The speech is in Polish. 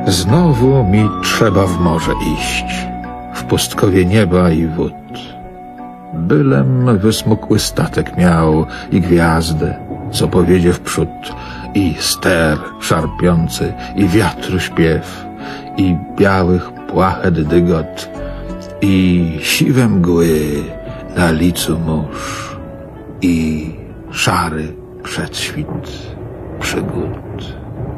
Znowu mi trzeba w morze iść, w pustkowie nieba i wód. Bylem wysmukły statek miał i gwiazdę, co powiedzie wprzód, i ster szarpiący, i wiatru śpiew, i białych płachet dygot, i siwe mgły na licu mórz, i szary przedświt przygód.